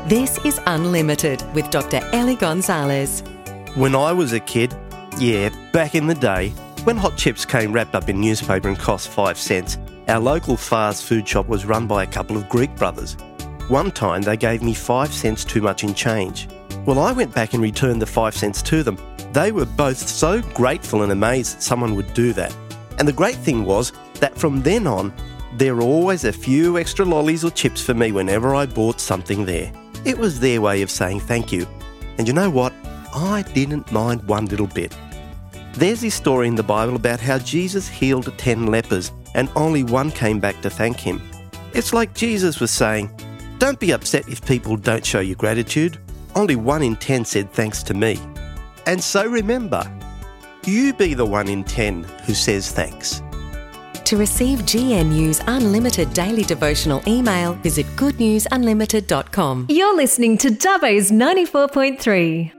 This is Unlimited with Dr. Ellie Gonzalez. When I was a kid, back in the day, when hot chips came wrapped up in newspaper and cost 5 cents, our local fast food shop was run by a couple of Greek brothers. One time they gave me 5 cents too much in change. Well, I went back and returned the 5 cents to them. They were both so grateful and amazed that someone would do that. And the great thing was that from then on, there were always a few extra lollies or chips for me whenever I bought something there. It was their way of saying thank you. And you know what? I didn't mind one little bit. There's this story in the Bible about how Jesus healed 10 lepers and only one came back to thank him. It's like Jesus was saying, don't be upset if people don't show you gratitude. Only 1 in 10 said thanks to me. And so remember, you be the 1 in 10 who says thanks. To receive GNU's Unlimited daily devotional email, visit goodnewsunlimited.com. You're listening to Dubbo's 94.3.